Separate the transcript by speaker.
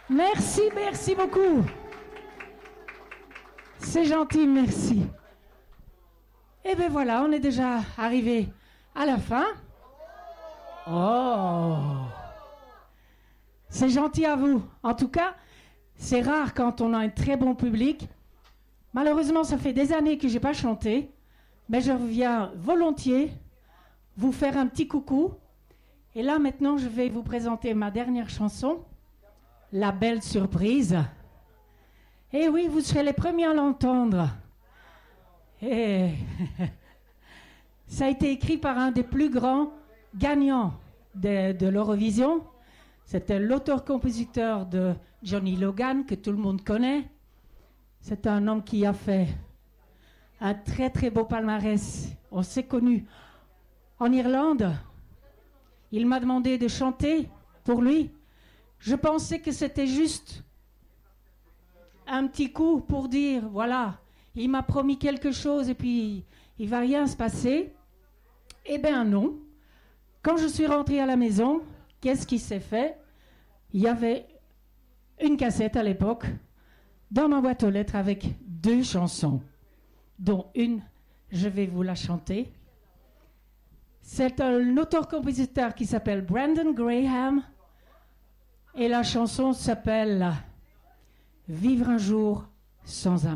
Speaker 1: Merci beaucoup. C'est gentil, merci. Et bien voilà, on est déjà arrivé à la fin. Oh, c'est gentil à vous. En tout cas, c'est rare quand on a un très bon public. Malheureusement, ça fait des années que je n'ai pas chanté, mais je reviens volontiers vous faire un petit coucou. Et là, maintenant, je vais vous présenter ma dernière chanson, La Belle Surprise. Et oui, vous serez les premiers à l'entendre. Et ça a été écrit par un des plus grands gagnants de l'Eurovision. C'était l'auteur-compositeur de Johnny Logan, que tout le monde connaît. C'est un homme qui a fait un très très beau palmarès. On s'est connus en Irlande. Il m'a demandé de chanter pour lui. Je pensais que c'était juste un petit coup pour dire, voilà, il m'a promis quelque chose et puis il ne va rien se passer. Eh bien non. Quand je suis rentrée à la maison, qu'est-ce qui s'est fait? Il y avait une cassette à l'époque dans ma boîte aux lettres avec 2 chansons, dont une, je vais vous la chanter. C'est un auteur-compositeur qui s'appelle Brandon Graham et la chanson s'appelle « Vivre un jour sans amour ».